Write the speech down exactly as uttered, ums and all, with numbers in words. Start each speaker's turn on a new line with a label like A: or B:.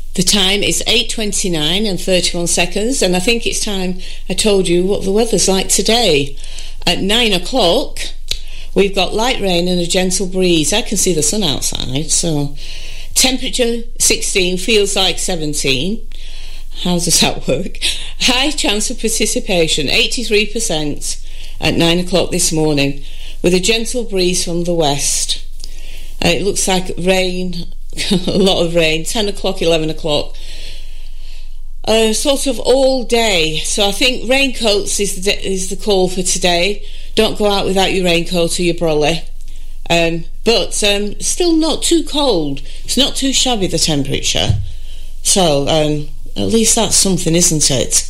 A: The time is eight twenty-nine and thirty-one seconds, and I think it's time I told you what the weather's like today. At nine o'clock, we've got light rain and a gentle breeze. I can see the sun outside, so temperature sixteen, feels like seventeen. How does that work? High chance of precipitation, eighty-three percent at nine o'clock this morning, with a gentle breeze from the west. Uh, it looks like rain, a lot of rain, ten o'clock, eleven o'clock. Uh, sort of all day. So I think raincoats is the, is the call for today. Don't go out without your raincoat or your brolly. Um, but um, still not too cold. It's not too shabby, the temperature. So um, at least that's something, isn't it?